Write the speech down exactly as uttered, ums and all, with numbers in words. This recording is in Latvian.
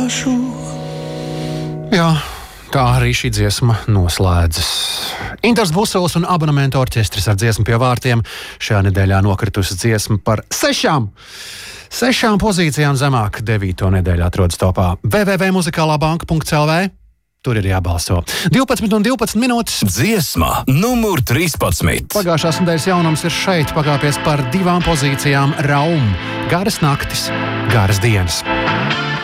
Jā, tā arī šī dziesma noslēdzas. Intars Busovs un abonementa orķestris ar dziesmu pie vārtiem šajā nedēļā nokritusi dziesma par sešām. Sešām pozīcijām zemāk devīto nedēļu atrodas topā w w w punktu muzikālā banka punktu l v. Tur ir jābalso. divpadsmit un divpadsmit minūtes. Dziesma numur trīspadsmit. Pagājušās nedēļas jaunums ir šeit, pakāpies par divām pozīcijām Raum. Garas naktis, garas dienas.